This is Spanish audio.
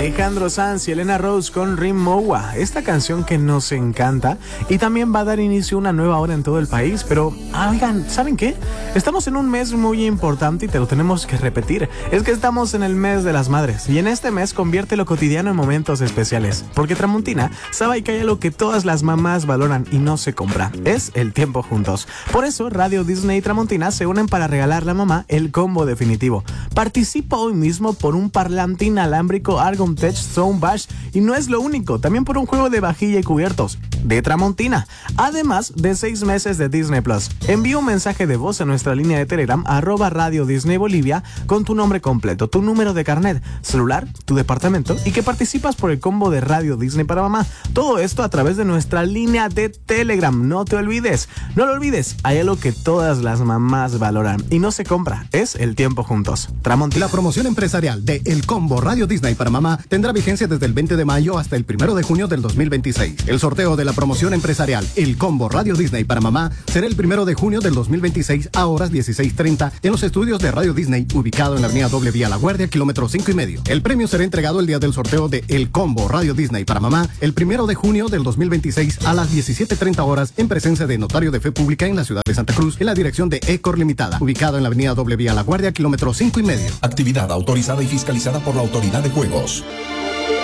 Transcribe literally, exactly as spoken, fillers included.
Alejandro Sanz y Elena Rose con Rimowa, esta canción que nos encanta y también va a dar inicio a una nueva hora en todo el país, pero oigan, ¿saben qué? Estamos en un mes muy importante y te lo tenemos que repetir, es que estamos en el mes de las madres y en este mes convierte lo cotidiano en momentos especiales, porque Tramontina sabe que hay algo que todas las mamás valoran y no se compra, es el tiempo juntos. Por eso Radio Disney y Tramontina se unen para regalarle a mamá el combo definitivo. Participa hoy mismo por un parlante inalámbrico Argon Tech Soundbash y no es lo único, también por un juego de vajilla y cubiertos de Tramontina, además de seis meses de Disney Plus. Envía un mensaje de voz a nuestra línea de Telegram arroba Radio Disney Bolivia con tu nombre completo, tu número de carnet, celular, tu departamento y que participas por el combo de Radio Disney para mamá. Todo esto a través de nuestra línea de Telegram. No te olvides, no lo olvides, hay algo que todas las mamás valoran y no se compra, es el tiempo juntos. Tramontina. La promoción empresarial de El Combo Radio Disney para mamá tendrá vigencia desde el veinte de mayo hasta el primero de junio del dos mil veintiséis. El sorteo de la promoción empresarial El Combo Radio Disney para mamá será el primero de junio del dos mil veintiséis a horas dieciséis treinta en los estudios de Radio Disney ubicado en la avenida Doble Vía La Guardia, kilómetro cinco y medio. El premio será entregado el día del sorteo de El Combo Radio Disney para mamá el primero de junio del dos mil veintiséis a las diecisiete treinta horas en presencia de Notario de Fe Pública en la ciudad de Santa Cruz en la dirección de Ecor Limitada, ubicado en la avenida Doble Vía La Guardia, kilómetro cinco y medio. Actividad autorizada y fiscalizada por la Autoridad de Juegos.